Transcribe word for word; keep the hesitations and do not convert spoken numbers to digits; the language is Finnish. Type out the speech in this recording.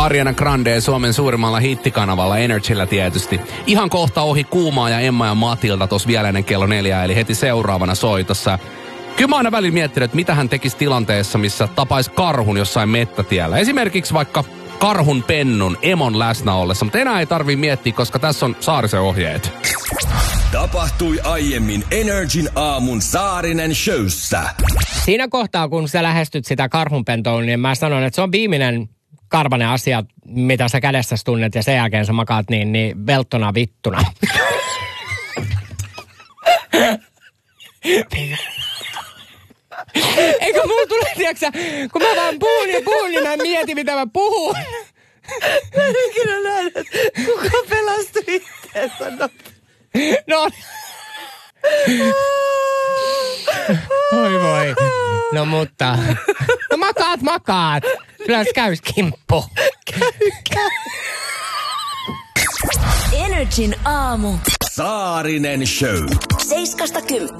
Ariana Grande Suomen suurimmalla hittikanavalla Energyllä tietysti. Ihan kohta ohi Kuumaa ja Emma ja Matilda tos vielä ennen kello neljä, eli heti seuraavana soitossa. Kyllä mä aina välillä miettinyt, että mitä hän tekisi tilanteessa, missä tapaisi karhun jossain mettätiellä. Esimerkiksi vaikka karhun pennun emon läsnä ollessa, mutta enää ei tarvii miettiä, koska tässä on Saarisen ohjeet. Tapahtui aiemmin Energin aamun Saarinen showssa. Siinä kohtaa, kun sä lähestyt sitä karhunpentoa, niin mä sanon, että se on viimeinen karvanen asia, mitä sä kädessäsi tunnet, ja sen jälkeen sä makaat niin, niin velttona vittuna. Eikö mulla tule, tiiäksä, kun mä vaan puhun ja puhun, niin mä mietin, mitä mä puhun. Mä en ikinä näin, että kuka pelastui itseensä. No. Oi voi. No mutta. No makaat, makaat. Kyllä se käys kimppu. Käy, käy. Energin aamu. Saarinen show. Seiskasta kymppi.